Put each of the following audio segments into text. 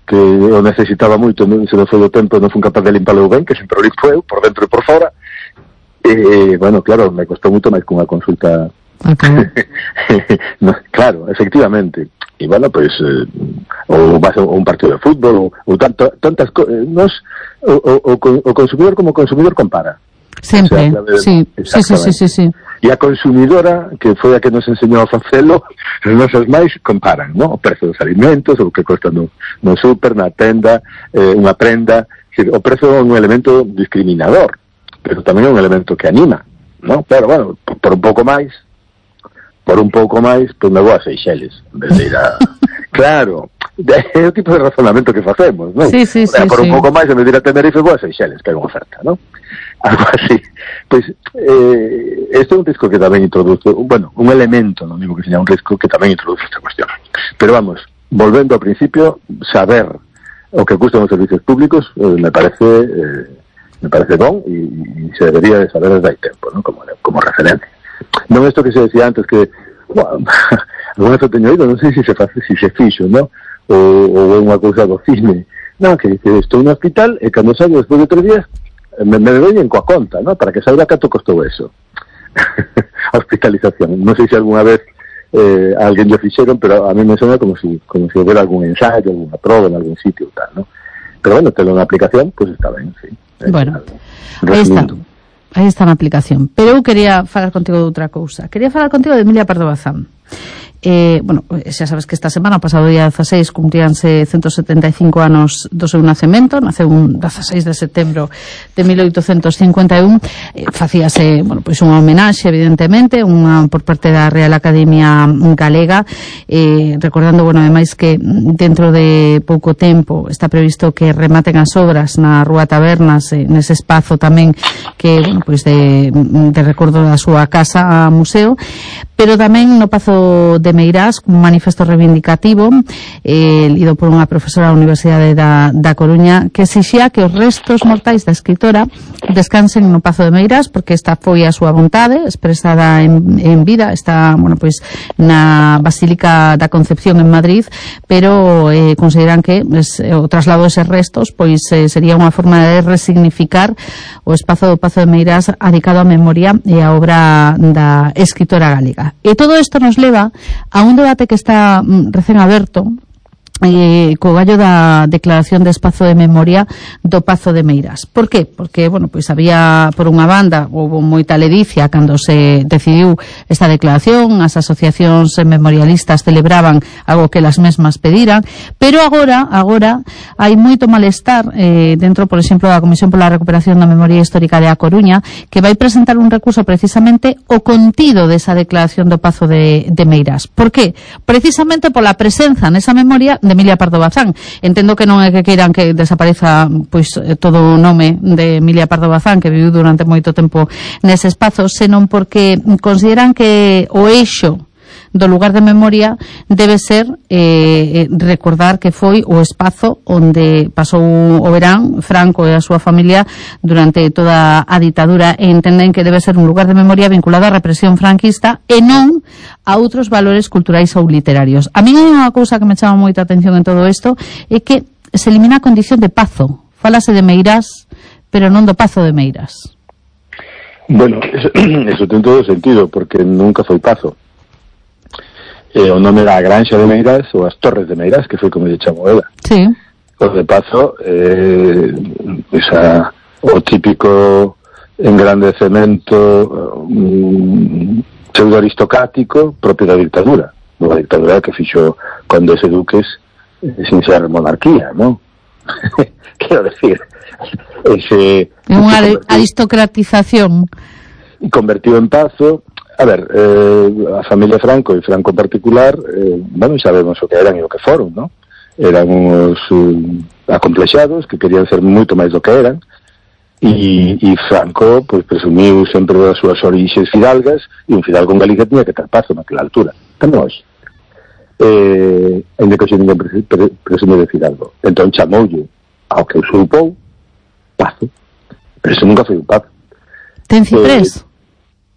que o necesitaba moito, non se me foi o tempo, non fui capaz de limpalo ben, que sempre o limpo eu, por dentro e por fora. Bueno, claro, me costou moito máis que unha consulta. No, claro, efectivamente. E bueno, pois ou vas a un partido de fútbol ou tantas cosas, o consumidor como consumidor compara. Sempre, o sea, sí. E a consumidora, que foi a que nos enseñou a facelo, as nosas máis comparan, ¿no? O prezo dos alimentos, o que cuesta no súper, na tenda, unha prenda. O prezo é un elemento discriminador, pero tamén é un elemento que anima, ¿no? Pero, bueno, por un pouco máis, pois me vou a Seychelles, en vez de ir a... Claro, é o tipo de razonamento que facemos, ¿no? Sí. Por un pouco máis, en vez de ir a Tenerife, vou a Seychelles, que hai unha oferta, ¿no? Algo así. Pois, este é un risco que tamén introduce, bueno, un elemento, non digo que seña un risco, que tamén introduce esta cuestión. Pero vamos, volvendo ao principio, saber o que custan os servicios públicos me parece bon e se debería de saber desde hai tempo, ¿no? Como referencia. Non isto que se decía antes que, bueno, alguna vez o teño oído, non sei se se fixo, ¿no? Ou unha cousa do cine. Non, que dice, estou no hospital e cando salgo despois de 3 días me veñen coa conta, ¿no? Para que saiba canto costou eso. A hospitalización. Non sei se alguna vez alguén lo fixeron, pero a mí me suena como si hubiera algún ensayo, alguna proba en algún sitio e tal, ¿no? Pero bueno, telo na aplicación, pues está ben, sí. Bueno, aí está na aplicación. Pero eu quería falar contigo de outra cousa. Quería falar contigo de Emilia Pardo Bazán. Bueno, xa sabes que esta semana, pasado día 16, cumpríanse 175 anos do seu nacemento. Naceu un 16 de setembro de 1851. Facíase, bueno, pois unha homenaxe, evidentemente, unha por parte da Real Academia Galega, recordando, bueno, ademais que dentro de pouco tempo está previsto que rematen as obras na Rúa Tabernas, nese espazo tamén que, bueno, pois de recordo da súa casa a museo, pero tamén no Pazo de Meirás, un manifesto reivindicativo lido por unha profesora da Universidade da Coruña, que exixía que os restos mortais da escritora descansen no Pazo de Meirás, porque esta foi a súa vontade expresada en vida. Está, bueno, pois na Basílica da Concepción en Madrid, pero consideran que o traslado deses restos pois sería unha forma de resignificar o espazo do Pazo de Meirás adicado á memoria e á obra da escritora galega. E todo isto nos leva a un debate que está recén aberto co gallo da declaración de espazo de memoria do Pazo de Meirás. Por qué? Porque, bueno, pois había, por unha banda, houve moita ledicia cando se decidiu esta declaración, as asociacións memorialistas celebraban algo que las mesmas pediran, pero agora hai moito malestar dentro, por exemplo, da Comisión pola Recuperación da Memoria Histórica de A Coruña, que vai presentar un recurso precisamente o contido desa declaración do Pazo de Meirás. Por qué? Precisamente pola presenza nesa memoria de Emilia Pardo Bazán. Entendo que non é que queiran que desapareza pois todo o nome de Emilia Pardo Bazán, que viviu durante moito tempo nese espazo, senón porque consideran que o eixo do lugar de memoria debe ser recordar que foi o espazo onde pasou o verán Franco e a súa familia durante toda a ditadura, e entenden que debe ser un lugar de memoria vinculado á represión franquista e non a outros valores culturais ou literarios. A mí hai unha cousa que me chama moita atención en todo isto, é que se elimina a condición de pazo. Fálase de Meirás, pero non do Pazo de Meirás. Bueno, eso ten todo sentido, porque nunca foi pazo. O nome da Granxa de Meirás ou as Torres de Meirás, que foi como lle chamou ela. Sí. O de pazo, o típico engrandecemento pseudo-aristocrático propio da dictadura. Unha dictadura que fixo condes e duques sin ser monarquía, ¿no? Quero decir, unha aristocratización. Convertido en pazo. A ver, a familia Franco e Franco en particular, bueno, sabemos o que eran e o que foron, ¿no? Eran uns acomplexados que querían ser moito máis do que eran, e Franco, pois, presumiu sempre das súas orixes fidalgas, e un fidalgo en Galicia tiña que ter pazo naquela altura, tamén hoxe. Ainda que hoxe ninguén presume de fidalgo. Entón chamoulle ao que usurpou pazo, pero eso nunca foi un pazo. Ten ciprés?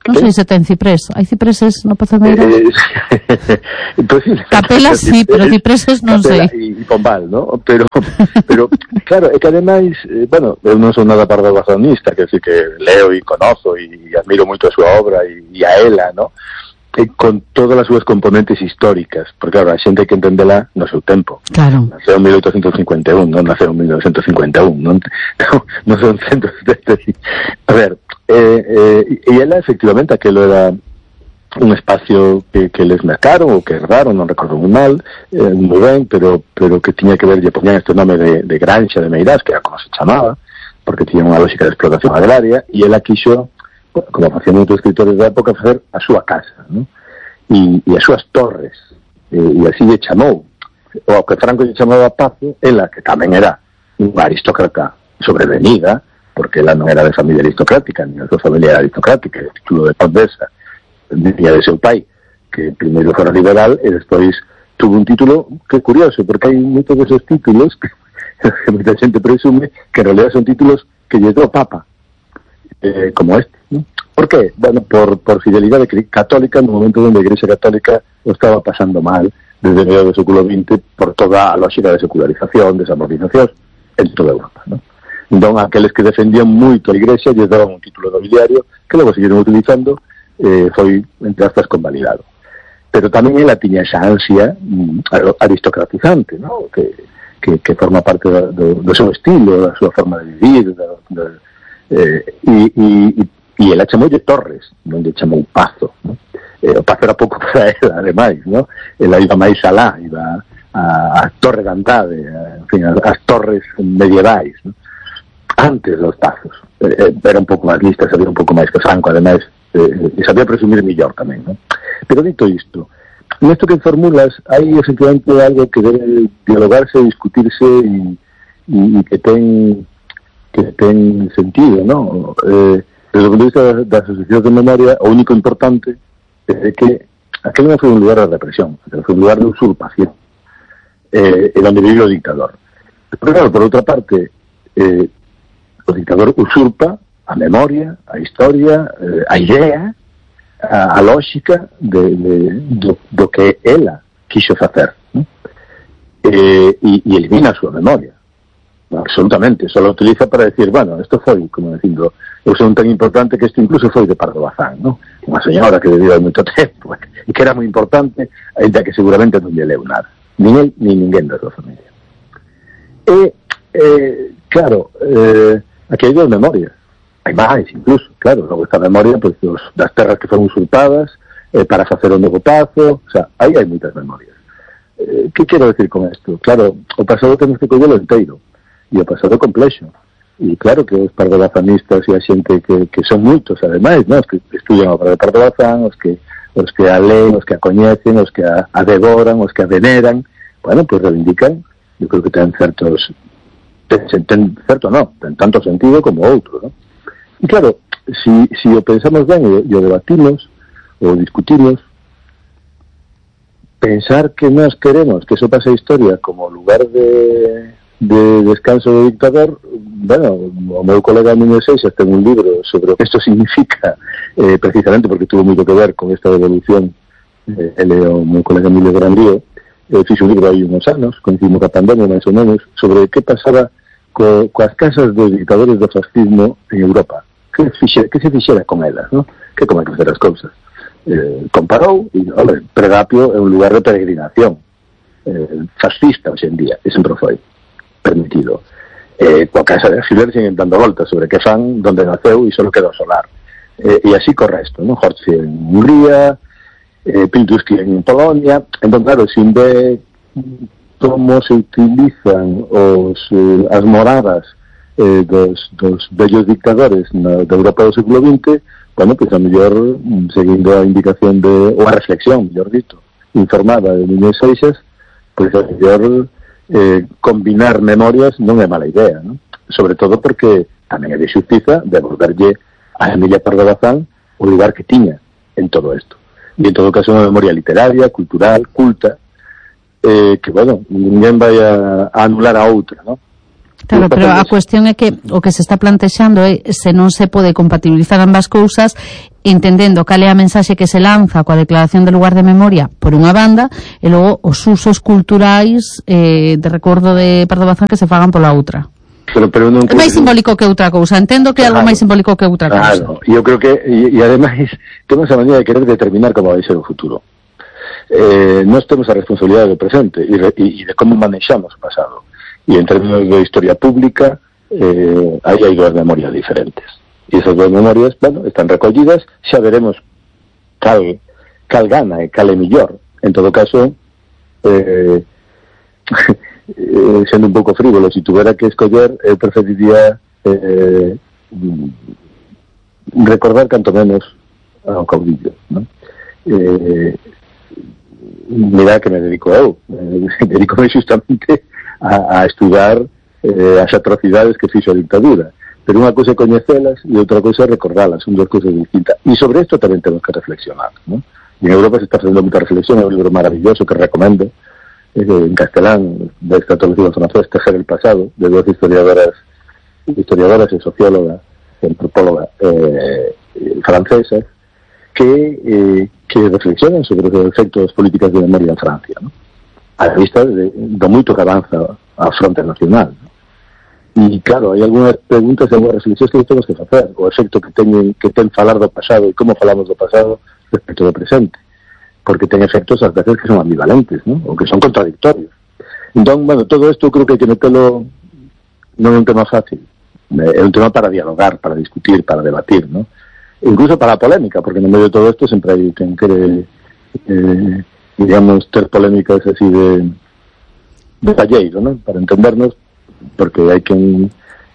Non sei se ten ciprés. Hai cipreses no Pazo de Meirás? Pues sí, Capelas sí, pero cipreses non sei. E pombal, ¿no? Pero claro, é que ademais, bueno, eu non son nada pardobazonista, que decir que leo e conozo e admiro moito a súa obra e a ela, ¿no? Con todas as súas componentes históricas, porque claro, a xente hai que entendela no seu tempo. Claro. Naceu en 1851, non naceu en 1951, non son centros de... A ver, e ela, efectivamente, aquilo era un espacio que les mercaron ou que herdaron, non recordo moi mal, moi ben, pero que tiña que ver, lle poñan este nome de Granxa de Meirás, que era como se chamaba, porque tiña unha lógica de explotación agraria, e ela quixo, como facían moitos escritores da época, facer a súa casa, ¿no? E as súas torres, e así lle chamou, o que Franco lle chamaba Pazo, ela, que tamén era unha aristócrata sobrevenida, porque ela non era de familia aristocrática, ni a súa familia era aristocrática, o título de condesa vivía de seu pai, que primeiro fora liberal e despois tuvo un título que é curioso, porque hai moitos deses títulos que moita xente presume que en realidad son títulos que lle deu o Papa, como este, ¿no? ¿Por qué? Bueno, por fidelidade católica no momento onde a Igrexa Católica o estaba pasando mal desde medio do século XX por toda a lógica de secularización, desamortización en toda Europa, ¿no? Entón, aqueles que defendían moito a Igrexa lle daban un título nobiliario que logo seguiron utilizando, foi, entre aspas, convalidado. Pero tamén ela tiña esa ansia aristocratizante, ¿no? Que forma parte do seu estilo, da súa forma de vivir, e ela chamoulle Torres, non lle chamou Pazo, ¿no? O Pazo era pouco para ela, ademais, ¿no? Ela iba máis alá, iba a Torre de Andade, en fin, as torres medievais, ¿no? Antes dos Pazos. Era un pouco máis lista, sabía un pouco máis que Franco, ademais, e sabía presumir mellor tamén, ¿no? Pero dito isto, nesto que formulas, hai efectivamente algo que debe dialogarse, discutirse e que ten sentido, ¿no? Desde o punto de vista das asociacións de memoria, o único importante é que aquel non foi un lugar de represión, foi un lugar de usurpación, onde vive o dictador. Pero claro, por outra parte, o dictador usurpa a memoria, a historia, a idea, a lógica do que ela quixo facer, ¿no? E elimina a súa memoria. Absolutamente, só lo utiliza para decir, bueno, isto foi, como dicindo, eu son tan importante que isto incluso foi de Pardo Bazán, ¿no? Unha señora que viviu moito tempo e que era moi importante, ainda que seguramente non lle leu nada, nin el, nin ninguén da súa familia. Claro, aquí hai dos memorias, hai máis incluso, claro, logo esta memoria pues, das terras que foron usurpadas para facer o novo Pazo, o sea, aí hai moitas memorias. Que quero decir con isto? Claro, o pasado temos que collelo inteiro, e o pasado complexo. E claro que os pardobazanistas e a xente que son moitos, ademais, ¿no? Os que estudian a obra de Pardo Bazán, os que a leen, os que a coñecen, os que a devoran, os que a veneran, bueno, pues reivindican, eu creo que ten certos, ten tanto sentido como outro, ¿no? E claro, si o pensamos ben e o debatimos, ou discutimos, pensar que nós queremos que eso pase a historia como lugar de descanso do dictador, bueno, o meu colega Núñez Seixas ten un libro sobre o que isto significa, precisamente porque tuvo moito que ver con esta devolución, ele o meu colega Emilio Grandío, fixo un libro aí uns anos, coincidimos a pandemia máis ou menos, sobre que pasaba coas casas dos dictadores do fascismo en Europa, que se fixera con elas, ¿no? Que como hai que facer as cousas. Comparou, e, olha, Predapio é un lugar de peregrinación fascista hoxe en día, e sempre foi permitido. Coa casa de Alfiler siguen dando voltas sobre que fan donde naceu e só quedou solar. E así co resto, ¿no? Horthy en Hungría, Piltuski en Polonia. Entón, claro, sin ver como se utilizan as moradas dos bellos dictadores da Europa do século XX, bueno, pues a mellor, seguindo a indicación ou a reflexión, mellor dito, informada de Núñez Seixas, pues a mellor combinar memorias non é mala idea, ¿no? Sobre todo porque tamén é de xustiza devolverlle a Emilia Pardo Bazán o lugar que tiña en todo isto. E en todo caso unha memoria literaria, cultural, culta, que, bueno, ninguén vai a anular a outra, ¿no? Claro, pero a cuestión é que o que se está plantexando é se non se pode compatibilizar ambas cousas, entendendo cal é a mensaxe que se lanza coa declaración de lugar de memoria por unha banda e logo os usos culturais de recordo de Pardo Bazán que se fagan pola outra. Pero non é máis simbólico que outra cousa, entendo que é algo máis simbólico que outra cousa. Claro, eu creo que e ademais temos a maneira de querer determinar como vai ser o futuro. Nós temos a responsabilidade do presente e de como manexamos o pasado. E en términos de historia pública aí hai dúas memorias diferentes e esas dúas memorias, bueno, están recollidas, xa veremos cal gana e cal é millor. En todo caso sendo un pouco frívolo, se tuvera que escoller eu preferiría recordar canto menos ao caudillo, ¿no? Mira que me dedico eu dedicome justamente a estudar as atrocidades que fixo a dictadura, pero unha cousa é coñecelas e outra cousa é recordalas, son dúas cousas distintas, e sobre isto tamén temos que reflexionar, ¿no? E en Europa se está facendo moita reflexión, é un libro maravilloso que recomendo en castelán desta traducción francés, Tejer el pasado, de dos historiadoras e socióloga e antropóloga francesas que reflexionan sobre os efectos políticas de memoria en Francia, ¿no? A vista do moito que avanza a fronte nacional, ¿no? E claro, hai algunhas preguntas e algunhas reflexións que temos que facer, o efecto que ten falar do pasado e como falamos do pasado respecto do presente, porque ten efectos ás veces que son ambivalentes, ¿no? Ou que son contradictorios. Entón, bueno, todo isto creo que hai que metelo non é un tema fácil, é un tema para dialogar, para discutir, para debatir, ¿no? Incluso para a polémica, porque no medio de todo isto sempre hai quen quere digamos, ter polémicas así de palleiro, ¿no? Para entendernos, porque hai quen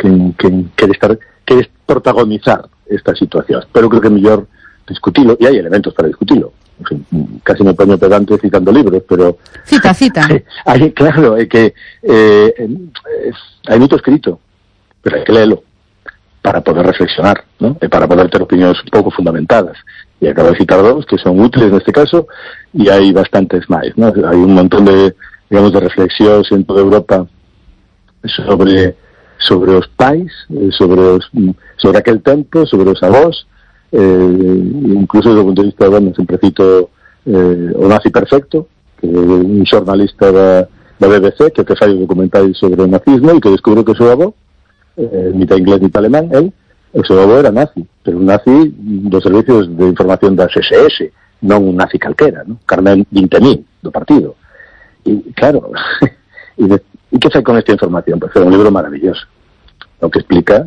quere protagonizar esta situación, pero creo que é mellor discutilo, e hai elementos para discutilo. En fin, casi me poño pedante citando libros, pero cita hai, claro, é que hai moito escrito, pero hai que léelo para poder reflexionar, ¿no? E para poder ter opinións un pouco fundamentadas. E acabo de citar dos que son útiles neste caso, e hai bastantes máis, ¿no? Hai un montón de, digamos, de reflexións en toda Europa sobre os pais, sobre aquel tempo, sobre os avós, incluso desde o punto de vista, bueno, sempre cito o Nazi Perfecto, que é un xornalista da BBC que fai documentais sobre o nazismo e que descubre que o seu avó, mitad inglés, mitad alemán, o seu avó era nazi, pero un nazi dos servicios de información da SS, non un nazi calquera, ¿no? Carmen 20.000 do partido. E claro, e que fai con esta información? Pues é un libro maravilloso, no que explica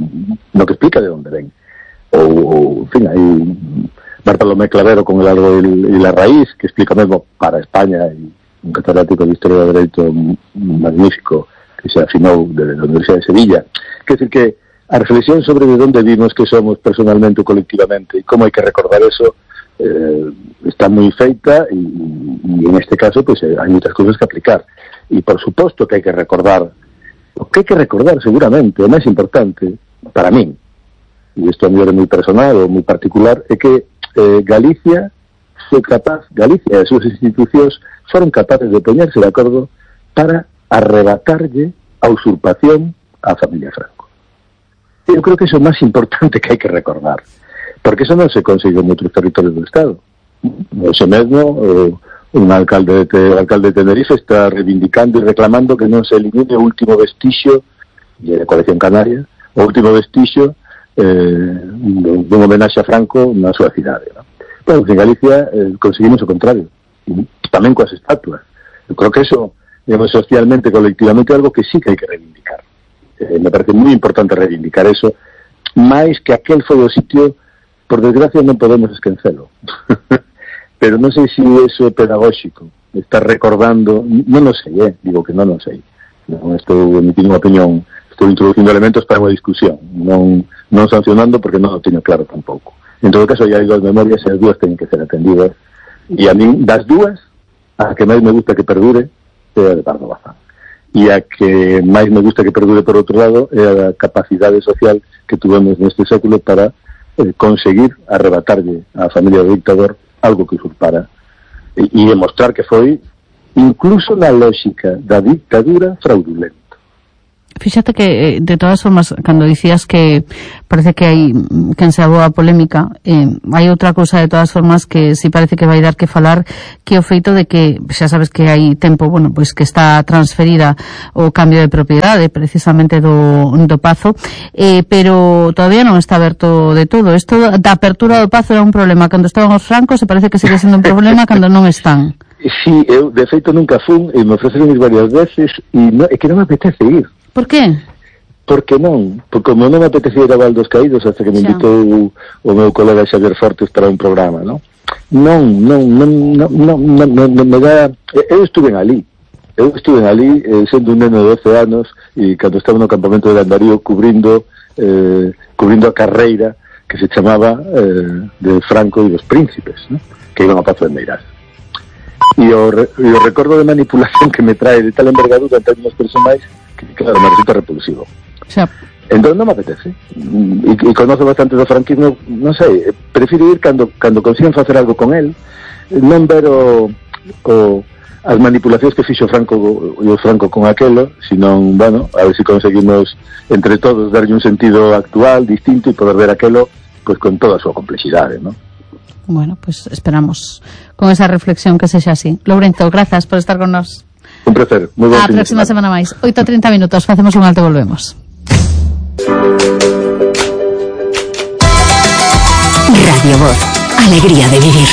de onde ven. Ou, en fin, hai Bartolomé Clavero con El árbol y la raíz, que explica mesmo para España, e un catedrático de Historia do Dereito magnífico que se afinou de la Universidad de Sevilla. Quer decir que a reflexión sobre de onde vimos que somos personalmente ou colectivamente e como hai que recordar eso está moi feita e en este caso pues hai moitas cousas que aplicar e por suposto que hai que recordar o que hai que recordar seguramente o máis importante para min, e isto a mellor é moi personal ou moi particular, é que Galicia e as súas institucións foron capaces de poñerse de acordo para arrebatarlle a usurpación á familia Franco. Eu creo que iso é o máis importante que hai que recordar, porque iso non se conseguiu en outros territorios do Estado. Iso mesmo, un alcalde de Tenerife está reivindicando e reclamando que non se elimine o último vestixio de colección canaria, o último vestixio dun homenaxe a Franco na súa cidade, ¿no? Bueno, en Galicia conseguimos o contrario, tamén coas estatuas. Eu creo que iso, digamos, socialmente, colectivamente, algo que sí que hai que reivindicar. Me parece moi importante reivindicar eso, máis que aquel foi o sitio, por desgracia non podemos esquecelo. Pero non sei se eso é pedagóxico, está recordando, non o sei, digo que non o sei. Non estou emitindo unha opinión, estou introducindo elementos para unha discusión, non sancionando porque non o teño claro tampouco. En todo caso, hai dúas memorias e as dúas teñen que ser atendidas, e a min, das dúas, a que máis me gusta que perdure é a de Pardo Bazán. E a que máis me gusta que perdure por outro lado é a capacidade social que tuvemos neste século para conseguir arrebatarlle á familia do dictador algo que usurpara e demostrar que foi incluso na lógica da dictadura fraudulento. Fíxate que, de todas formas, cando dicías que parece que hai quen se aboa a polémica, hai outra cousa de todas formas que si parece que vai dar que falar, que o feito de que, xa sabes que hai tempo, bueno, pois que está transferida o cambio de propiedade precisamente do Pazo, pero todavía non está aberto de todo. Isto da apertura do Pazo era un problema cando estaban os francos e parece que sigue sendo un problema cando non están. Sí, eu de feito nunca fun e me ofreceron ir varias veces e é que non me apetece ir. Por qué? Porque non, porque como non me apetecía ir a Val dos Caídos hasta que me invitou o meu colega Xavier Fortes para un programa, non me dá. Eu estuve ali sendo un neno de 12 anos e cando estaba no campamento de Andarío cubrindo a carreira que se chamaba de Franco e dos Príncipes, ¿no? Que iban a Pazo de Meirás. E o recordo de manipulación que me trae de tal envergadura en términos personais que, claro, me resulta repulsivo. Xa. Entón non me apetece. E conozo bastante do franquismo, non sei, prefiro ir cando consigan facer algo con él, non ver as manipulacións que fixo Franco con aquelo, senón, bueno, a ver se conseguimos entre todos darlle un sentido actual, distinto, e poder ver aquelo pues con toda a súa complexidade, non? Bueno, pues esperamos con esa reflexión que sexa así. Lourenzo, grazas por estar con nós. Un placer. Muy buen a próxima semana máis. 8:30 minutos, facemos un alto e volvemos. Radio Voz, alegría de vivir.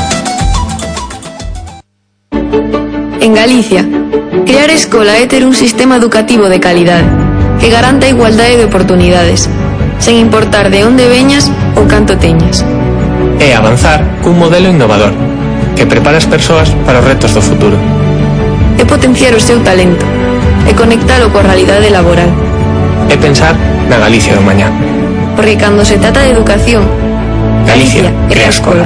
En Galicia, crear escola é ter un sistema educativo de calidade que garanta a igualdade de oportunidades, sen importar de onde veñas ou canto teñas. É avanzar cun modelo innovador que prepara as persoas para os retos do futuro. É potenciar o seu talento e conectalo coa realidade laboral. É pensar na Galicia do mañá. Porque cando se trata de educación, Galicia crea escola.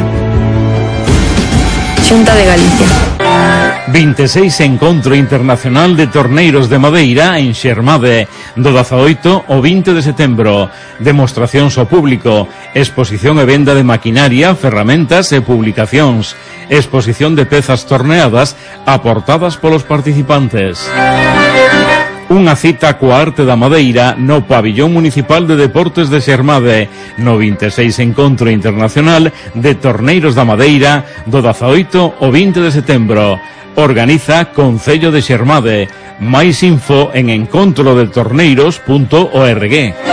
Xunta de Galicia. 26 Encontro Internacional de Torneiros de Madeira en Xermade, do 18 ao 20 de setembro. Demostracións ao público, exposición e venda de maquinaria, ferramentas e publicacións, exposición de pezas torneadas aportadas polos participantes. Unha cita coa arte da madeira no Pabillón Municipal de Deportes de Xermade, no 26 Encontro Internacional de Torneiros da Madeira, do 18 ao 20 de setembro. Organiza Concello de Xermade. Máis info en encontrodetorneiros.org.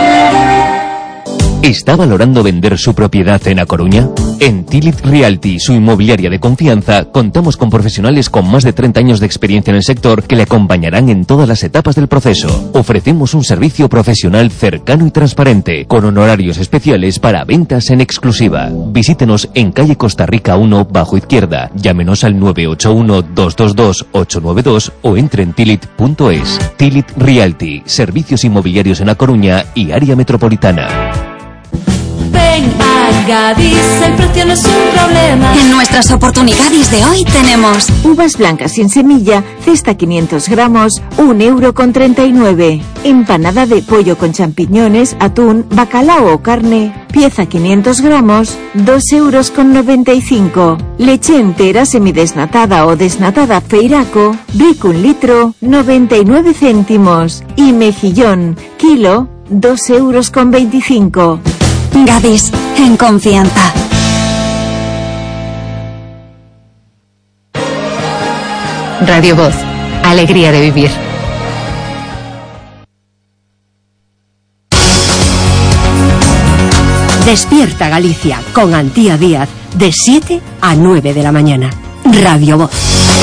¿Está valorando vender su propiedad en A Coruña? En Tilit Realty, su inmobiliaria de confianza, contamos con profesionales con más de 30 años de experiencia en el sector que le acompañarán en todas las etapas del proceso. Ofrecemos un servicio profesional cercano y transparente, con honorarios especiales para ventas en exclusiva. Visítenos en calle Costa Rica 1, bajo izquierda. Llámenos al 981-222-892 o entre en tilit.es. Tilit Realty, servicios inmobiliarios en A Coruña y área metropolitana. Ven a Gadis, el precio no es un problema. En nuestras oportunidades de hoy tenemos uvas blancas sin semilla, cesta 500 gramos, 1,39 €. Empanada de pollo con champiñones, atún, bacalao o carne, pieza 500 gramos, 2,95 €. Leche entera semidesnatada o desnatada Feiraco, brick 1 litro, 99 céntimos. Y mejillón, kilo, 2,25 €. Gadis, en confianza. Radio Voz, alegría de vivir. Despierta Galicia con Antía Díaz de 7 a 9 de la mañana. Radio Voz.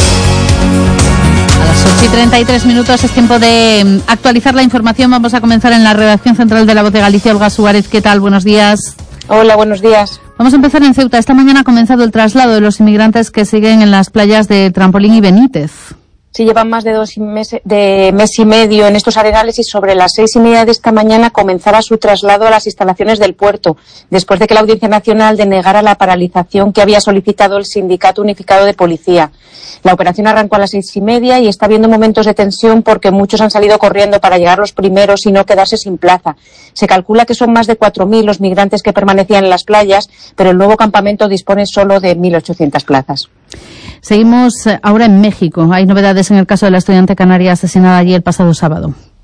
A las 8:33 minutos es tiempo de actualizar la información. Vamos a comenzar en la redacción central de La Voz de Galicia. Olga Suárez, ¿qué tal? Buenos días. Hola, buenos días. Vamos a empezar en Ceuta. Esta mañana ha comenzado el traslado de los inmigrantes que siguen en las playas de Trampolín y Benítez. Sí, llevan más de mes y medio en estos arenales y sobre las 6:30 de esta mañana comenzará su traslado a las instalaciones del puerto, después de que la Audiencia Nacional denegara la paralización que había solicitado el Sindicato Unificado de Policía. La operación arrancó a las 6:30 y está habiendo momentos de tensión porque muchos han salido corriendo para llegar los primeros y no quedarse sin plaza. Se calcula que son más de 4.000 los migrantes que permanecían en las playas, pero el nuevo campamento dispone solo de 1.800 plazas. Seguimos ahora en México. Hay novedades en el caso de la estudiante canaria asesinada allí el pasado sábado.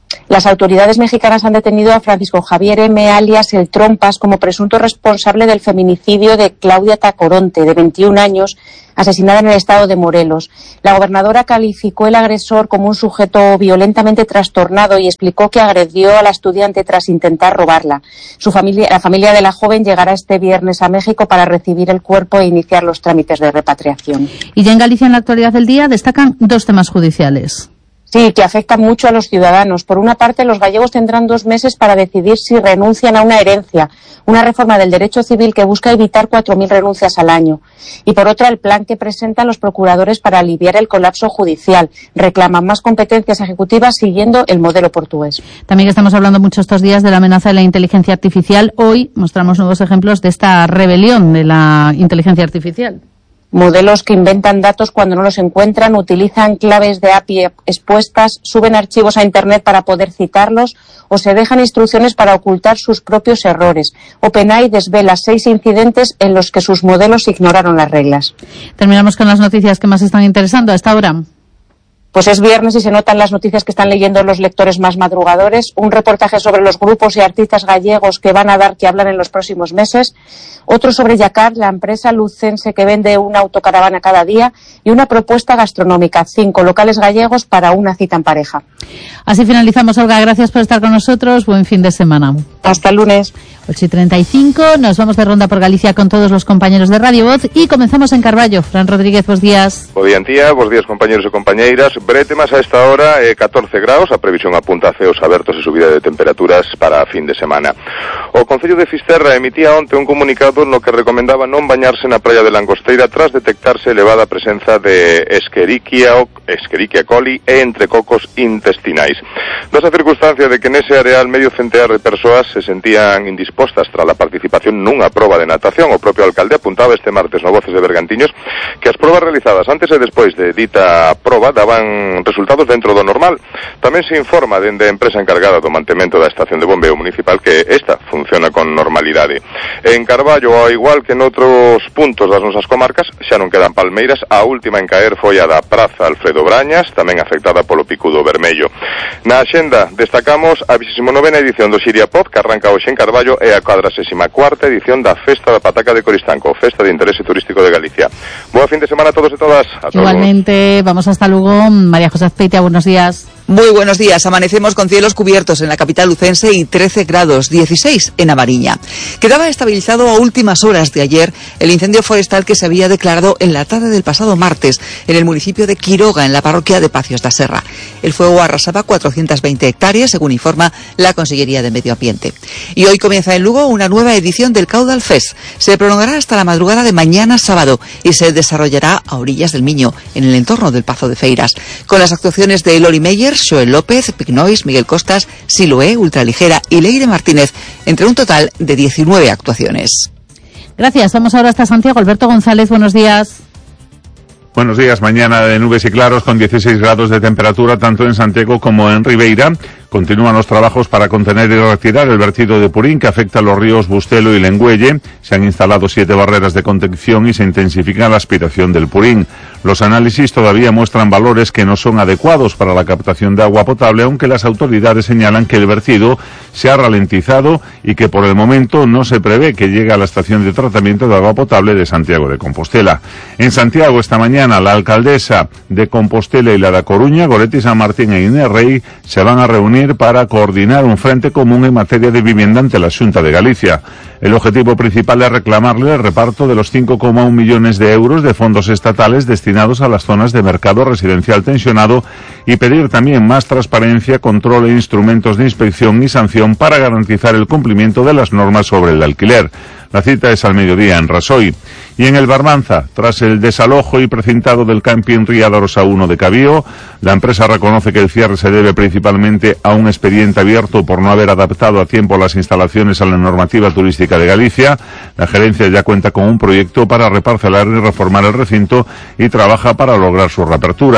Las autoridades mexicanas han detenido a Francisco Javier M., alias El Trompas, como presunto responsable del feminicidio de Claudia Tacoronte, de 21 años, asesinada en el estado de Morelos. La gobernadora calificó el agresor como un sujeto violentamente trastornado y explicó que agredió a la estudiante tras intentar robarla. La familia de la joven llegará este viernes a México para recibir el cuerpo e iniciar los trámites de repatriación. Y ya en Galicia, en la actualidad del día, destacan 2 temas judiciales. Sí, que afectan mucho a los ciudadanos. Por una parte, los gallegos tendrán 2 meses para decidir si renuncian a una herencia, una reforma del derecho civil que busca evitar 4.000 renuncias al año. Y por otra, el plan que presentan los procuradores para aliviar el colapso judicial. Reclaman más competencias ejecutivas siguiendo el modelo portugués. También estamos hablando mucho estos días de la amenaza de la inteligencia artificial. Hoy mostramos nuevos ejemplos de esta rebelión de la inteligencia artificial. Modelos que inventan datos cuando no los encuentran, utilizan claves de API expuestas, suben archivos a Internet para poder citarlos o se dejan instrucciones para ocultar sus propios errores. OpenAI desvela 6 incidentes en los que sus modelos ignoraron las reglas. Terminamos con las noticias que más están interesando a esta hora. Pues es viernes y se notan las noticias que están leyendo los lectores más madrugadores. Un reportaje sobre los grupos y artistas gallegos que van a dar que hablar en los próximos meses. Otro sobre Yacar, la empresa lucense que vende una autocaravana cada día. Y una propuesta gastronómica, 5 locales gallegos para una cita en pareja. Así finalizamos, Olga. Gracias por estar con nosotros. Buen fin de semana. Hasta el lunes. 8:35. Nos vamos de ronda por Galicia con todos los compañeros de Radio Voz y comenzamos en Carballo. Fran Rodríguez, buenos días. Bo día, tía. Bos días, compañeros e compañeiras. Brete más a esta hora, 14 graus. A previsión apunta a ceos abertos e subida de temperaturas para a fin de semana. O Concello de Fisterra emitía onte un comunicado no que recomendaba non bañarse na praia de Langosteira tras detectarse elevada presenza de Escherichia coli e entrecocos intestinais. Dasa circunstancia de que nese areal medio centear de persoas se sentían indispostas tras a participación nunha proba de natación, o propio alcalde apuntaba este martes no Voces de Bergantiños que as probas realizadas antes e despois de dita proba daban resultados dentro do normal. Tamén se informa dende a empresa encargada do mantemento da estación de bombeo municipal que esta funciona con normalidade. En Carballo, ao igual que en outros puntos das nosas comarcas, xa non quedan palmeiras. A última en caer foi a da Praza Alfredo Brañas, tamén afectada polo picudo vermello. Na axenda destacamos a 29ª edición do Xiria Pop, que arranca hoxe en Carballo, e a 44ª edición da Festa da Pataca de Coristanco, Festa de Interese Turístico de Galicia. Boa fin de semana a todos e todas. Igualmente, vamos hasta Lugo. María José Azpeitia, buenos días. Muy buenos días. Amanecemos con cielos cubiertos en la capital lucense y 13 grados, 16 en A Mariña. Quedaba estabilizado a últimas horas de ayer el incendio forestal que se había declarado en la tarde del pasado martes en el municipio de Quiroga, en la parroquia de Pacios da Serra. El fuego arrasaba 420 hectáreas, según informa la Consellería de Medio Ambiente. Y hoy comienza en Lugo una nueva edición del Caudal Fest. Se prolongará hasta la madrugada de mañana sábado y se desarrollará a orillas del Miño, en el entorno del Pazo de Feiras, con las actuaciones de Lori Meyer, Joel López, Pignois, Miguel Costas, Siloé, Ultraligera y Leire Martínez, entre un total de 19 actuaciones. Gracias. Vamos ahora hasta Santiago. Alberto González, buenos días. Buenos días. Mañana de nubes y claros con 16 grados de temperatura tanto en Santiago como en Ribeira. Continúan los trabajos para contener y retirar el vertido de purín que afecta a los ríos Bustelo y Lengüelle. Se han instalado 7 barreras de contención y se intensifica la aspiración del purín. Los análisis todavía muestran valores que no son adecuados para la captación de agua potable, aunque las autoridades señalan que el vertido se ha ralentizado y que por el momento no se prevé que llegue a la estación de tratamiento de agua potable de Santiago de Compostela. En Santiago esta mañana la alcaldesa de Compostela y la de Coruña, Goretti San Martín e Inés Rey, se van a reunir para coordinar un frente común en materia de vivienda ante la Xunta de Galicia. El objetivo principal es reclamarle el reparto de los 5,1 millones de euros de fondos estatales destinados a las zonas de mercado residencial tensionado y pedir también más transparencia, control e instrumentos de inspección y sanción para garantizar el cumplimiento de las normas sobre el alquiler. La cita es al mediodía en Rasoy. Y en el Barbanza, tras el desalojo y precintado del camping Ría Dorosa 1 de Cabío, la empresa reconoce que el cierre se debe principalmente a un expediente abierto por no haber adaptado a tiempo las instalaciones a la normativa turística de Galicia. La gerencia ya cuenta con un proyecto para reparcelar y reformar el recinto y trabaja para lograr su reapertura.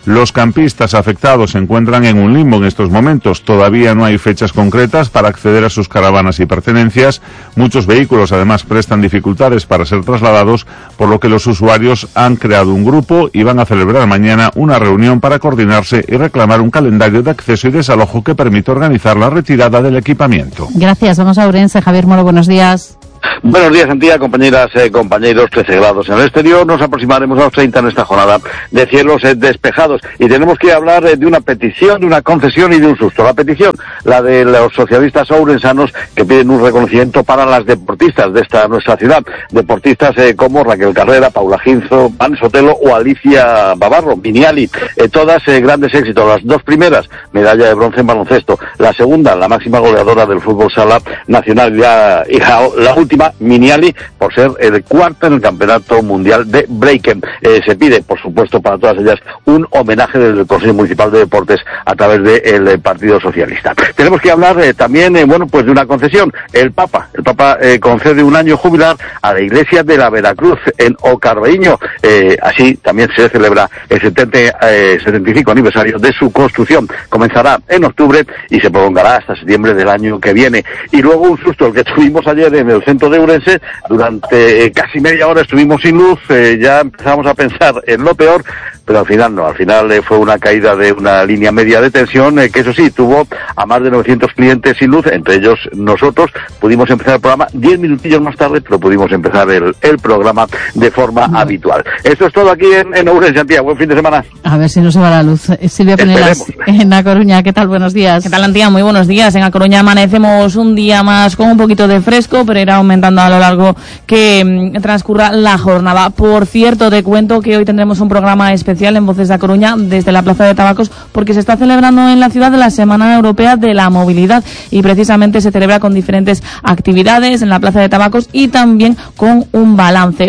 Los campistas afectados se encuentran en un limbo en estos momentos. Todavía no hay fechas concretas para acceder a sus caravanas y pertenencias. Muchos vehículos además prestan dificultades para ser trasladados, por lo que los usuarios han creado un grupo y van a celebrar mañana una reunión para coordinarse y reclamar un calendario de acceso y desalojo que permita organizar la retirada del equipamiento. Gracias. Vamos a Ourense. Javier Moro, buenos días. Buenos días, Antía, compañeras, compañeros, 13 grados en el exterior, nos aproximaremos a los 30 en esta jornada de cielos despejados, y tenemos que hablar de una petición, de una concesión y de un susto. La petición, la de los socialistas ourensanos, que piden un reconocimiento para las deportistas de esta nuestra ciudad, deportistas como Raquel Carrera, Paula Ginzo, Van Sotelo o Alicia Bavarro, Miniali, todas grandes éxitos. Las dos primeras, medalla de bronce en baloncesto, la segunda, la máxima goleadora del fútbol sala nacional, y la última, Miniali, por ser el cuarto en el Campeonato Mundial de Breaken. Se pide, por supuesto, para todas ellas un homenaje del Consejo Municipal de Deportes a través del Partido Socialista. Tenemos que hablar también, de una concesión. El Papa concede un año jubilar a la Iglesia de la Veracruz en Ocarbeíño. Así también se celebra el 75 aniversario de su construcción. Comenzará en octubre y se prolongará hasta septiembre del año que viene. Y luego un susto, el que tuvimos ayer en el centro de Ourense. Durante casi media hora estuvimos sin luz, ya empezamos a pensar en lo peor, pero al final no, fue una caída de una línea media de tensión, que eso sí, tuvo a más de 900 clientes sin luz, entre ellos nosotros. Pudimos empezar el programa 10 minutillos más tarde, pero pudimos empezar el programa de forma habitual. Esto es todo aquí en Ourense, Antía. Buen fin de semana. A ver si no se va la luz. Silvia Penelas, en A Coruña, ¿qué tal? Buenos días. ¿Qué tal, Antía? Muy buenos días. En A Coruña amanecemos un día más con un poquito de fresco, pero irá aumentando a lo largo que transcurra la jornada. Por cierto, te cuento que hoy tendremos un programa especial en Voces de A Coruña desde la Plaza de Tabacos, porque se está celebrando en la ciudad la Semana Europea de la Movilidad, y precisamente se celebra con diferentes actividades en la Plaza de Tabacos y también con un balance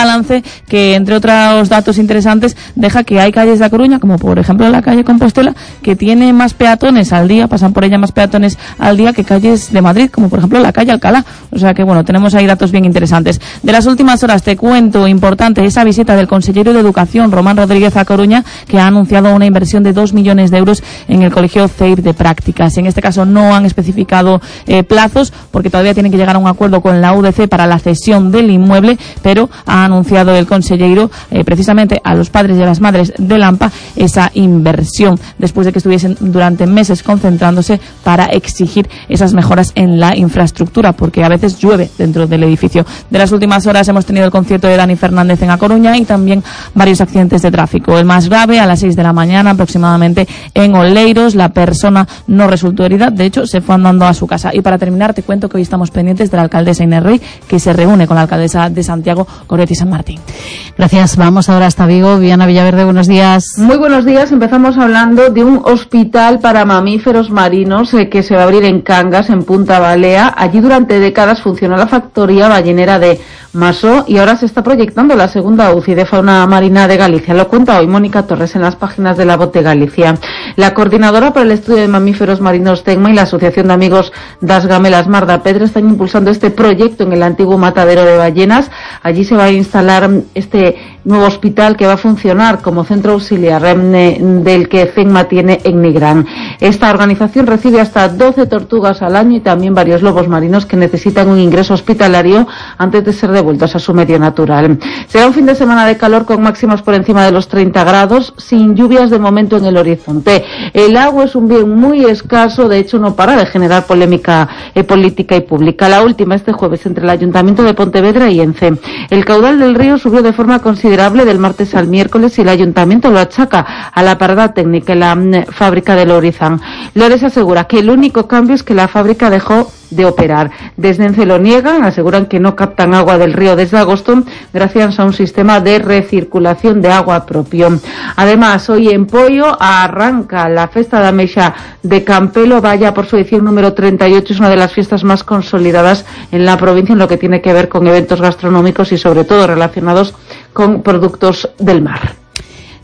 que, entre otros datos interesantes, deja que hay calles de A Coruña, como por ejemplo la calle Compostela, que tiene más peatones al día, pasan por ella más peatones al día que calles de Madrid, como por ejemplo la calle Alcalá. O sea que, tenemos ahí datos bien interesantes. De las últimas horas te cuento, importante, esa visita del consejero de Educación, Román Rodríguez, a Coruña, que ha anunciado una inversión de 2 millones de euros en el Colegio CEIR de Prácticas. En este caso no han especificado plazos, porque todavía tienen que llegar a un acuerdo con la UDC para la cesión del inmueble, pero ha anunciado el consejero precisamente a los padres y a las madres de Lampa esa inversión, después de que estuviesen durante meses concentrándose para exigir esas mejoras en la infraestructura, porque a veces llueve dentro del edificio. De las últimas horas hemos tenido el concierto de Dani Fernández en A Coruña y también varios accidentes de tráfico. El más grave, a las 6 de la mañana aproximadamente, en Oleiros. La persona no resultó herida, de hecho se fue andando a su casa. Y para terminar te cuento que hoy estamos pendientes de la alcaldesa Inés Rey, que se reúne con la alcaldesa de Santiago, Goretti San Martín. Gracias. Vamos ahora hasta Vigo. Viana Villaverde, buenos días. Muy buenos días. Empezamos hablando de un hospital para mamíferos marinos que se va a abrir en Cangas, en Punta Balea. Allí durante décadas funcionó la factoría ballenera de Masó y ahora se está proyectando la segunda UCI de fauna marina de Galicia. Lo cuenta hoy Mónica Torres en las páginas de La Voz de Galicia. La coordinadora para el estudio de mamíferos marinos TECMA y la Asociación de Amigos das Gamelas Marda Pedro están impulsando este proyecto en el antiguo matadero de ballenas. Allí se va a instalar este nuevo hospital que va a funcionar como centro auxiliar del que CECMA tiene en Nigrán. Esta organización recibe hasta 12 tortugas al año y también varios lobos marinos que necesitan un ingreso hospitalario antes de ser devueltos a su medio natural. Será un fin de semana de calor con máximas por encima de los 30 grados, sin lluvias de momento en el horizonte. El agua es un bien muy escaso, de hecho no para de generar polémica política y pública. La última este jueves entre el Ayuntamiento de Pontevedra y ENCE. El caudal del río subió de forma considerable del martes al miércoles y el Ayuntamiento lo achaca a la parada técnica en la fábrica de Lourizán. Lores asegura que el único cambio es que la fábrica dejó de operar. Desde ENCE lo niegan, aseguran que no captan agua del río desde agosto gracias a un sistema de recirculación de agua propio. Además, hoy en Poio arranca la Festa da Mexa de Campelo, vaya por su edición número 38, es una de las fiestas más consolidadas en la provincia en lo que tiene que ver con eventos gastronómicos y sobre todo relacionados con productos del mar.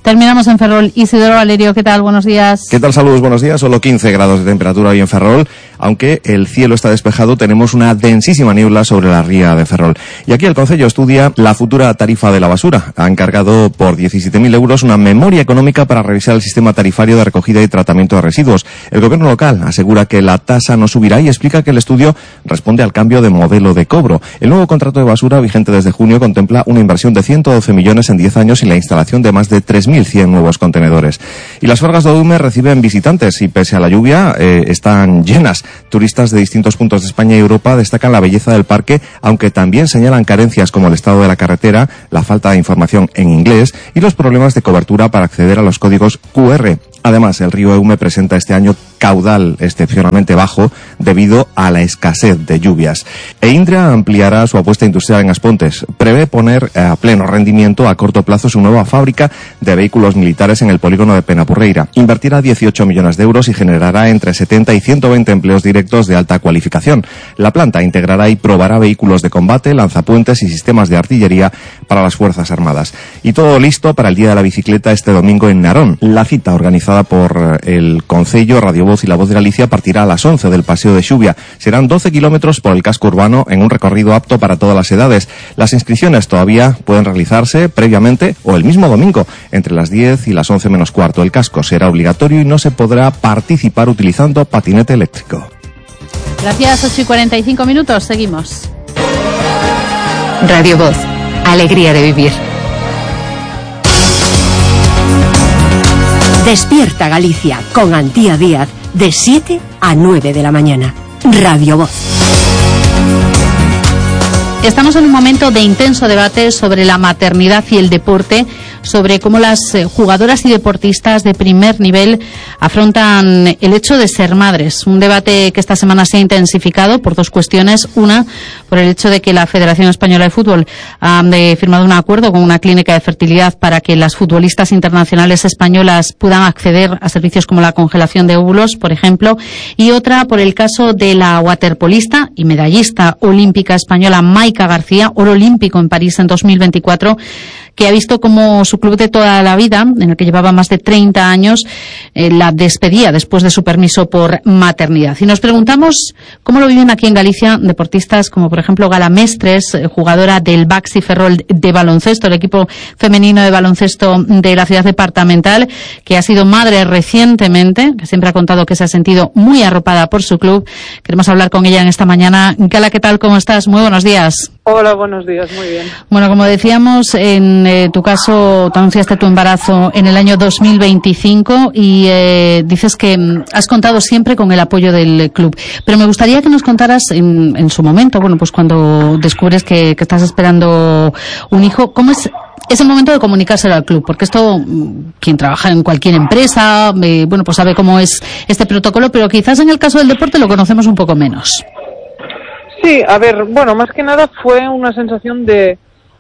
Terminamos en Ferrol. Isidoro Valerio, ¿qué tal? Buenos días. ¿Qué tal? Saludos, buenos días. Solo 15 grados de temperatura hoy en Ferrol. Aunque el cielo está despejado, tenemos una densísima niebla sobre la ría de Ferrol. Y aquí el Concello estudia la futura tarifa de la basura. Ha encargado por 17.000 euros una memoria económica para revisar el sistema tarifario de recogida y tratamiento de residuos. El gobierno local asegura que la tasa no subirá y explica que el estudio responde al cambio de modelo de cobro. El nuevo contrato de basura, vigente desde junio, contempla una inversión de 112 millones en 10 años y la instalación de más de 3.100 nuevos contenedores. Y las Fargas de Oume reciben visitantes y pese a la lluvia están llenas. Turistas de distintos puntos de España y Europa destacan la belleza del parque, aunque también señalan carencias como el estado de la carretera, la falta de información en inglés y los problemas de cobertura para acceder a los códigos QR. Además, el río Eume presenta este año caudal excepcionalmente bajo debido a la escasez de lluvias. E Indra ampliará su apuesta industrial en Aspontes. Prevé poner a pleno rendimiento a corto plazo su nueva fábrica de vehículos militares en el polígono de Penapurreira. Invertirá 18 millones de euros y generará entre 70 y 120 empleos directos de alta cualificación. La planta integrará y probará vehículos de combate, lanzapuentes y sistemas de artillería para las Fuerzas Armadas. Y todo listo para el Día de la Bicicleta este domingo en Narón. La cita organizada por el Concello, Radio Voz y La Voz de Galicia partirá a las 11 del Paseo de Xubia. Serán 12 kilómetros por el casco urbano en un recorrido apto para todas las edades. Las inscripciones todavía pueden realizarse previamente o el mismo domingo entre las 10 y las 11 menos cuarto. El casco será obligatorio y no se podrá participar utilizando patinete eléctrico. Gracias, 8:45. Seguimos. Radio Voz. Alegría de vivir. Despierta Galicia con Antía Díaz de 7 a 9 de la mañana. Radio Voz. Estamos en un momento de intenso debate sobre la maternidad y el deporte, sobre cómo las jugadoras y deportistas de primer nivel afrontan el hecho de ser madres. Un debate que esta semana se ha intensificado por dos cuestiones. Una, por el hecho de que la Federación Española de Fútbol ha firmado un acuerdo con una clínica de fertilidad para que las futbolistas internacionales españolas puedan acceder a servicios como la congelación de óvulos, por ejemplo. Y otra, por el caso de la waterpolista y medallista olímpica española Maika García, oro olímpico en París en 2024, que ha visto como su club de toda la vida, en el que llevaba más de 30 años, la despedía después de su permiso por maternidad. Y nos preguntamos cómo lo viven aquí en Galicia deportistas como, por ejemplo, Gala Mestres, jugadora del Baxi Ferrol de baloncesto, el equipo femenino de baloncesto de la ciudad departamental, que ha sido madre recientemente, que siempre ha contado que se ha sentido muy arropada por su club. Queremos hablar con ella en esta mañana. Gala, ¿qué tal? ¿Cómo estás? Muy buenos días. Hola, buenos días, muy bien. Bueno, como decíamos, en tu caso, tú anunciaste tu embarazo en el año 2025 y dices que has contado siempre con el apoyo del club. Pero me gustaría que nos contaras en su momento, bueno, pues cuando descubres que estás esperando un hijo, ¿cómo es el momento de comunicárselo al club? Porque esto, quien trabaja en cualquier empresa, bueno, pues sabe cómo es este protocolo, pero quizás en el caso del deporte lo conocemos un poco menos. Sí, a ver, bueno, más que nada fue una sensación de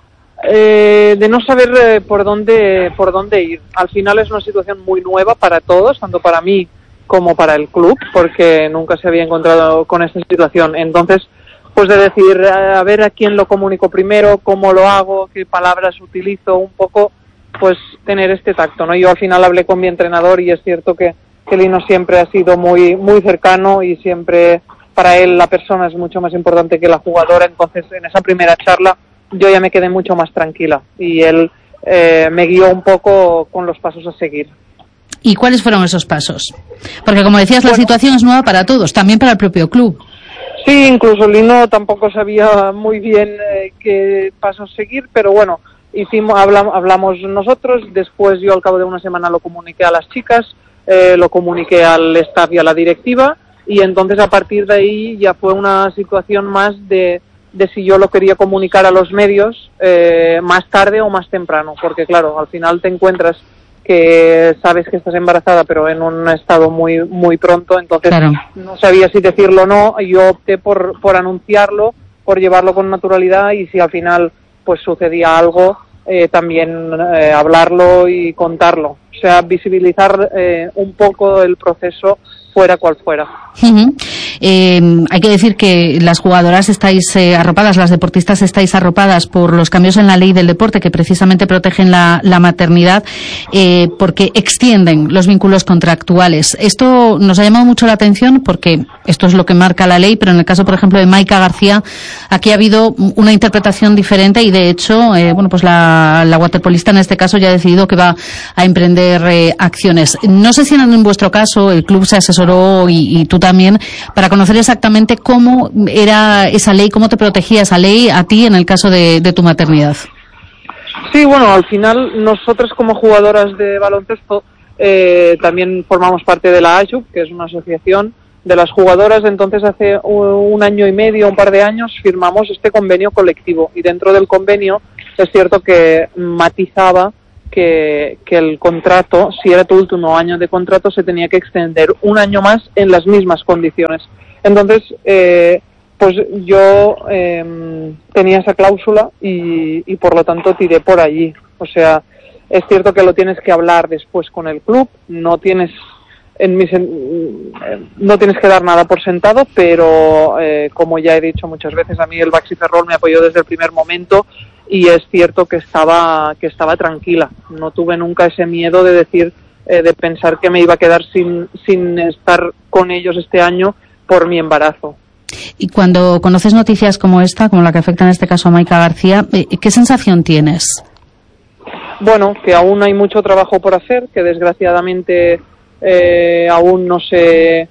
no saber por dónde ir. Al final es una situación muy nueva para todos, tanto para mí como para el club, porque nunca se había encontrado con esta situación. Entonces, pues de decir, a ver a quién lo comunico primero, cómo lo hago, qué palabras utilizo, un poco, pues tener este tacto, ¿no? Yo al final hablé con mi entrenador y es cierto que Lino siempre ha sido muy, muy cercano y siempre para él la persona es mucho más importante que la jugadora. Entonces, en esa primera charla yo ya me quedé mucho más tranquila y él me guió un poco con los pasos a seguir. ¿Y cuáles fueron esos pasos? Porque, como decías, la situación es nueva para todos, también para el propio club. Sí, incluso Lino tampoco sabía muy bien qué pasos seguir, pero bueno, hablamos nosotros. Después yo al cabo de una semana lo comuniqué a las chicas, lo comuniqué al staff y a la directiva, y entonces a partir de ahí ya fue una situación más de si yo lo quería comunicar a los medios más tarde o más temprano, porque claro, al final te encuentras que sabes que estás embarazada pero en un estado muy muy pronto, entonces claro, no sabía si decirlo o no. Yo opté por anunciarlo, por llevarlo con naturalidad, y si al final pues sucedía algo, también hablarlo y contarlo. O sea, visibilizar un poco el proceso fuera cual fuera. Hay que decir que las jugadoras estáis arropadas, las deportistas estáis arropadas por los cambios en la ley del deporte que precisamente protegen la maternidad, porque extienden los vínculos contractuales. Esto nos ha llamado mucho la atención porque esto es lo que marca la ley, pero en el caso, por ejemplo, de Maika García, aquí ha habido una interpretación diferente y, de hecho, pues la waterpolista en este caso ya ha decidido que va a emprender acciones. No sé si en vuestro caso el club se asesoró y tú también para conocer exactamente cómo era esa ley, cómo te protegía esa ley a ti en el caso de tu maternidad. Sí, bueno, al final nosotras como jugadoras de baloncesto también formamos parte de la AJUB, que es una asociación de las jugadoras. Entonces hace un año y medio, un par de años, firmamos este convenio colectivo y dentro del convenio es cierto que matizaba que el contrato, si era tu último año de contrato, se tenía que extender un año más en las mismas condiciones. Entonces, pues yo tenía esa cláusula y por lo tanto tiré por allí. O sea, es cierto que lo tienes que hablar después con el club, no tienes que dar nada por sentado, pero como ya he dicho muchas veces, a mí el Baxi Ferrol me apoyó desde el primer momento y es cierto que estaba tranquila. No tuve nunca ese miedo de decir, de pensar que me iba a quedar sin estar con ellos este año por mi embarazo. Y cuando conoces noticias como esta, como la que afecta en este caso a Maika García, ¿qué sensación tienes? Bueno, que aún hay mucho trabajo por hacer, que desgraciadamente aún no se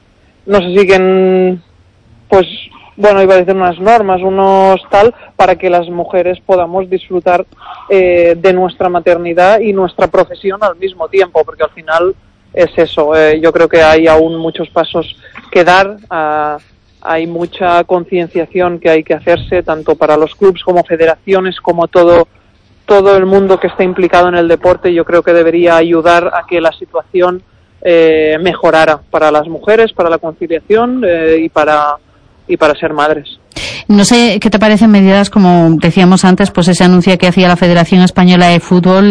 siguen, pues, bueno, iba a decir unas normas, unos tal, para que las mujeres podamos disfrutar de nuestra maternidad y nuestra profesión al mismo tiempo, porque al final es eso. Yo creo que hay aún muchos pasos que dar, hay mucha concienciación que hay que hacerse, tanto para los clubes como federaciones, como todo el mundo que está implicado en el deporte. Yo creo que debería ayudar a que la situación mejorara para las mujeres, para la conciliación y para ser madres. No sé qué te parecen medidas, como decíamos antes, pues ese anuncio que hacía la Federación Española de Fútbol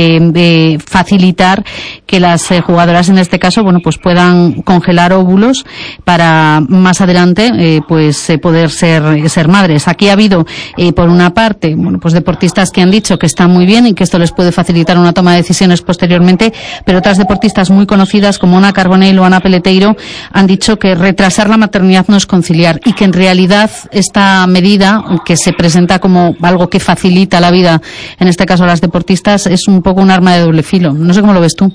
de facilitar que las jugadoras en este caso, bueno, pues puedan congelar óvulos para más adelante poder ser madres. Aquí ha habido por una parte, bueno, pues deportistas que han dicho que está muy bien y que esto les puede facilitar una toma de decisiones posteriormente, pero otras deportistas muy conocidas como Ana Carbonell o Ana Peleteiro han dicho que retrasar la maternidad no es conciliar y que en realidad esta medida, que se presenta como algo que facilita la vida, en este caso a las deportistas, es un poco un arma de doble filo. No sé cómo lo ves tú.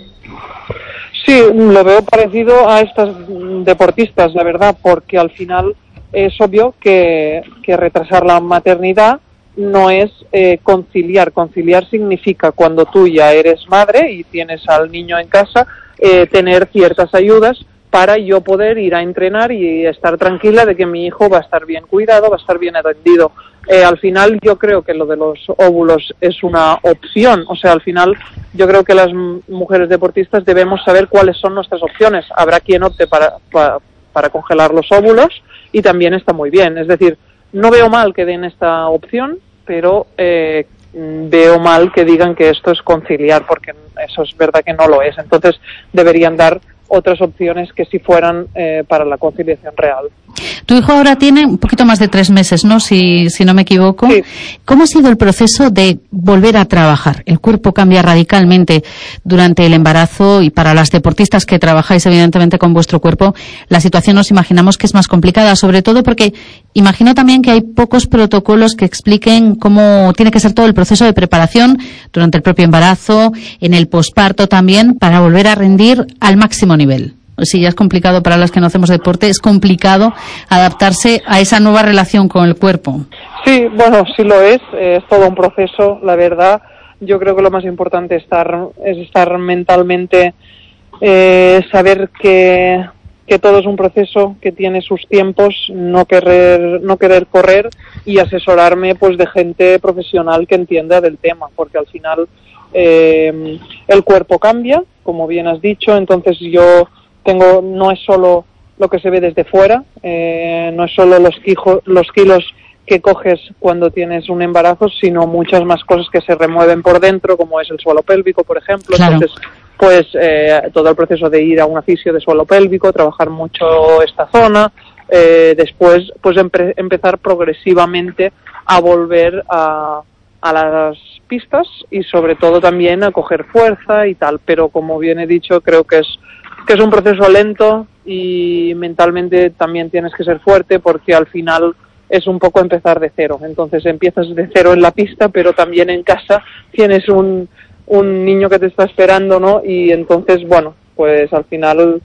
Sí, lo veo parecido a estas deportistas, la verdad, porque al final es obvio que retrasar la maternidad no es conciliar. Conciliar significa, cuando tú ya eres madre y tienes al niño en casa, tener ciertas ayudas para yo poder ir a entrenar y estar tranquila de que mi hijo va a estar bien cuidado, va a estar bien atendido. Al final yo creo que lo de los óvulos es una opción. O sea, al final yo creo que las mujeres deportistas debemos saber cuáles son nuestras opciones. Habrá quien opte para congelar los óvulos y también está muy bien. Es decir, no veo mal que den esta opción, pero veo mal que digan que esto es conciliar, porque eso es verdad que no lo es. Entonces deberían dar otras opciones que si fueran para la conciliación real. Tu hijo ahora tiene un poquito más de 3 meses, ¿no? Si no me equivoco. Sí. ¿Cómo ha sido el proceso de volver a trabajar? El cuerpo cambia radicalmente durante el embarazo y para las deportistas que trabajáis evidentemente con vuestro cuerpo, la situación nos imaginamos que es más complicada, sobre todo porque imagino también que hay pocos protocolos que expliquen cómo tiene que ser todo el proceso de preparación durante el propio embarazo, en el posparto también, para volver a rendir al máximo nivel. Si ya es complicado para las que no hacemos deporte, es complicado adaptarse a esa nueva relación con el cuerpo. Sí, bueno, sí lo es todo un proceso, la verdad. Yo creo que lo más importante es estar mentalmente, saber que todo es un proceso, que tiene sus tiempos, no querer correr y asesorarme pues de gente profesional que entienda del tema, porque al final el cuerpo cambia, como bien has dicho. Entonces no es solo lo que se ve desde fuera, no es solo los kilos que coges cuando tienes un embarazo, sino muchas más cosas que se remueven por dentro, como es el suelo pélvico, por ejemplo. Claro. Entonces, pues todo el proceso de ir a un fisio de suelo pélvico, trabajar mucho esta zona, después pues empezar progresivamente a volver a las pistas y sobre todo también a coger fuerza y tal, pero como bien he dicho, creo que es un proceso lento y mentalmente también tienes que ser fuerte, porque al final es un poco empezar de cero. Entonces empiezas de cero en la pista, pero también en casa tienes un niño que te está esperando, ¿no? Y entonces, bueno, pues al final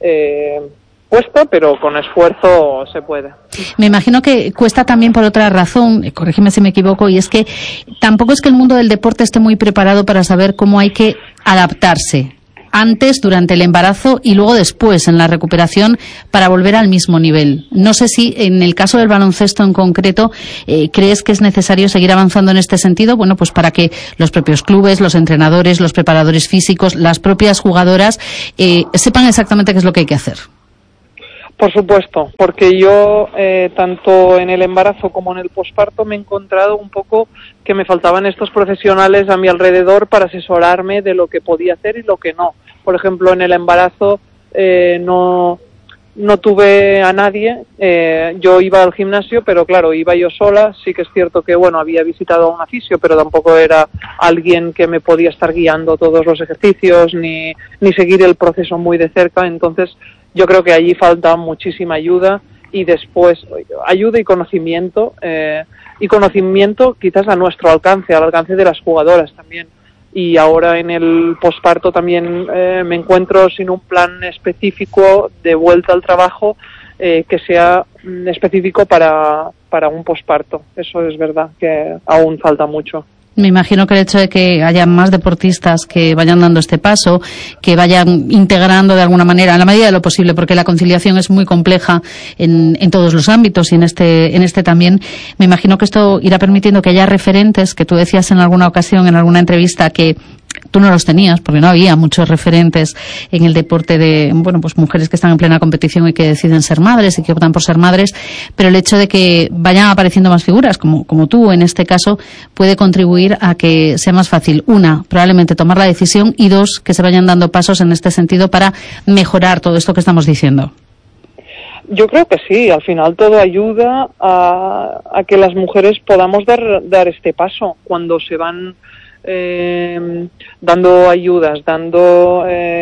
cuesta, pero con esfuerzo se puede. Me imagino que cuesta también por otra razón, corrígeme si me equivoco, y es que tampoco es que el mundo del deporte esté muy preparado para saber cómo hay que adaptarse antes, durante el embarazo y luego después en la recuperación para volver al mismo nivel. No sé si en el caso del baloncesto en concreto crees que es necesario seguir avanzando en este sentido, bueno, pues para que los propios clubes, los entrenadores, los preparadores físicos, las propias jugadoras sepan exactamente qué es lo que hay que hacer. Por supuesto, porque yo tanto en el embarazo como en el posparto me he encontrado un poco que me faltaban estos profesionales a mi alrededor para asesorarme de lo que podía hacer y lo que no. Por ejemplo, en el embarazo no tuve a nadie, yo iba al gimnasio, pero claro, iba yo sola. Sí que es cierto que, bueno, había visitado a un fisio, pero tampoco era alguien que me podía estar guiando todos los ejercicios ni seguir el proceso muy de cerca. Entonces, yo creo que allí falta muchísima ayuda y después ayuda y conocimiento quizás a nuestro alcance, al alcance de las jugadoras también. Y ahora en el posparto también me encuentro sin un plan específico de vuelta al trabajo que sea específico para un posparto. Eso es verdad que aún falta mucho. Me imagino que el hecho de que haya más deportistas que vayan dando este paso, que vayan integrando de alguna manera, en la medida de lo posible, porque la conciliación es muy compleja en todos los ámbitos y en este también, me imagino que esto irá permitiendo que haya referentes, que tú decías en alguna ocasión, en alguna entrevista, que tú no los tenías, porque no había muchos referentes en el deporte de, bueno, pues mujeres que están en plena competición y que deciden ser madres y que optan por ser madres, pero el hecho de que vayan apareciendo más figuras, como tú en este caso, puede contribuir a que sea más fácil, una, probablemente tomar la decisión, y dos, que se vayan dando pasos en este sentido para mejorar todo esto que estamos diciendo. Yo creo que sí, al final todo ayuda a que las mujeres podamos dar este paso cuando se van dando ayudas, dando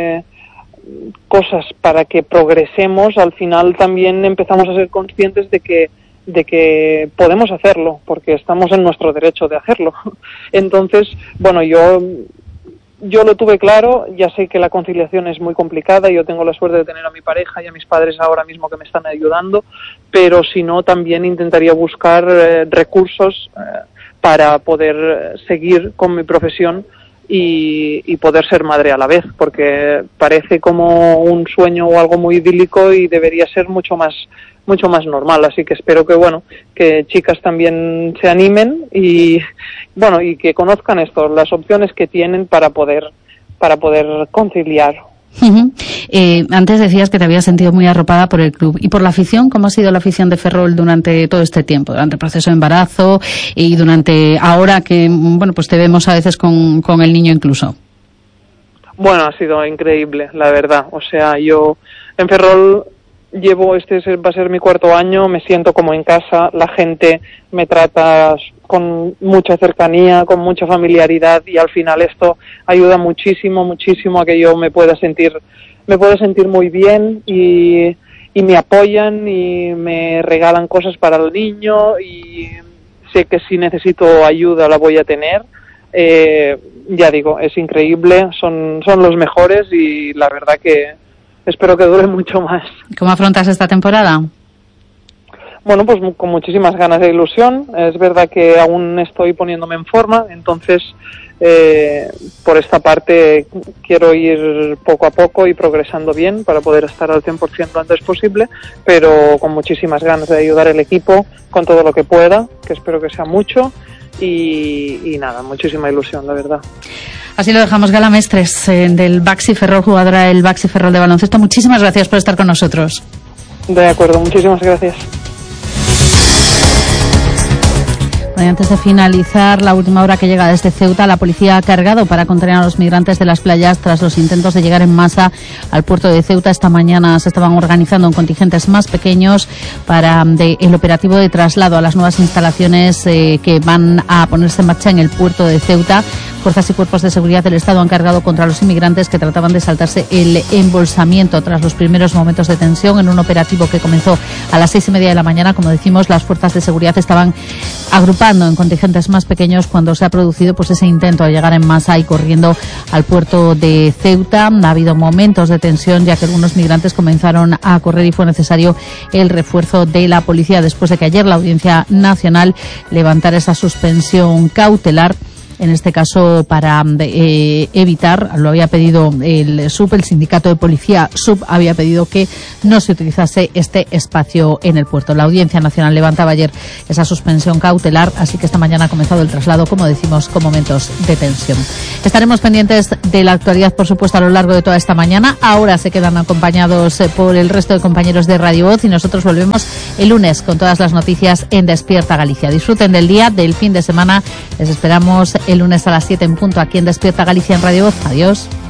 cosas para que progresemos. Al final también empezamos a ser conscientes de que podemos hacerlo, porque estamos en nuestro derecho de hacerlo. Entonces, bueno, yo lo tuve claro. Ya sé que la conciliación es muy complicada, yo tengo la suerte de tener a mi pareja y a mis padres ahora mismo que me están ayudando, pero si no, también intentaría buscar recursos para poder seguir con mi profesión y poder ser madre a la vez, porque parece como un sueño o algo muy idílico y debería ser mucho más normal. Así que espero que chicas también se animen y que conozcan las opciones que tienen para poder conciliar. Uh-huh. Antes decías que te habías sentido muy arropada por el club y por la afición. ¿Cómo ha sido la afición de Ferrol durante todo este tiempo, durante el proceso de embarazo y durante ahora que, bueno, pues te vemos a veces con el niño incluso? Bueno, ha sido increíble, la verdad. O sea, yo en Ferrol va a ser mi 4º año, me siento como en casa, la gente me trata con mucha cercanía, con mucha familiaridad, y al final esto ayuda muchísimo a que yo me pueda sentir muy bien, y me apoyan y me regalan cosas para el niño, y sé que si necesito ayuda la voy a tener. Ya digo, es increíble, son los mejores, y la verdad que espero que dure mucho más. ¿Cómo afrontas esta temporada? Bueno, pues con muchísimas ganas de ilusión. Es verdad que aún estoy poniéndome en forma, entonces por esta parte quiero ir poco a poco y progresando bien para poder estar al 100% lo antes posible, pero con muchísimas ganas de ayudar al equipo con todo lo que pueda, que espero que sea mucho, y nada, muchísima ilusión, la verdad. Así lo dejamos. Gala Mestres, del Baxi Ferrol, jugadora del Baxi Ferrol de baloncesto. Muchísimas gracias por estar con nosotros. De acuerdo, muchísimas gracias. Bueno, antes de finalizar la última hora que llega desde Ceuta, la policía ha cargado para contener a los migrantes de las playas tras los intentos de llegar en masa al puerto de Ceuta. Esta mañana se estaban organizando en contingentes más pequeños para el operativo de traslado a las nuevas instalaciones que van a ponerse en marcha en el puerto de Ceuta. Fuerzas y cuerpos de seguridad del Estado han cargado contra los inmigrantes que trataban de saltarse el embolsamiento tras los primeros momentos de tensión en un operativo que comenzó a las 6:30 de la mañana. Como decimos, las fuerzas de seguridad estaban agrupando en contingentes más pequeños cuando se ha producido pues ese intento de llegar en masa y corriendo al puerto de Ceuta. Ha habido momentos de tensión ya que algunos migrantes comenzaron a correr y fue necesario el refuerzo de la policía después de que ayer la Audiencia Nacional levantara esa suspensión cautelar. En este caso, para evitar, lo había pedido el SUB, el sindicato de policía SUB, había pedido que no se utilizase este espacio en el puerto. La Audiencia Nacional levantaba ayer esa suspensión cautelar, así que esta mañana ha comenzado el traslado, como decimos, con momentos de tensión. Estaremos pendientes de la actualidad, por supuesto, a lo largo de toda esta mañana. Ahora se quedan acompañados por el resto de compañeros de Radio Voz y nosotros volvemos el lunes con todas las noticias en Despierta Galicia. Disfruten del día, del fin de semana. Les esperamos el lunes a las 7 en punto aquí en Despierta Galicia en Radio Voz. Adiós.